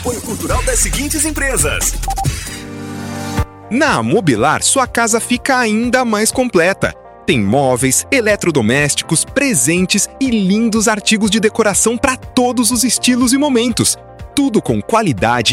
Apoio cultural das seguintes empresas. Na Amobilar, sua casa fica ainda mais completa. Tem móveis, eletrodomésticos, presentes e lindos artigos de decoração para todos os estilos e momentos. Tudo com qualidade